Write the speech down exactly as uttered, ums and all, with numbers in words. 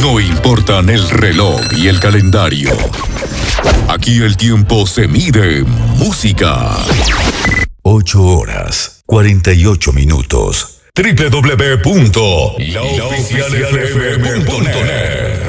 No importan el reloj y el calendario. Aquí el tiempo se mide en música. Ocho horas, cuarenta y ocho minutos. doble u doble u doble u punto la oficial f m punto net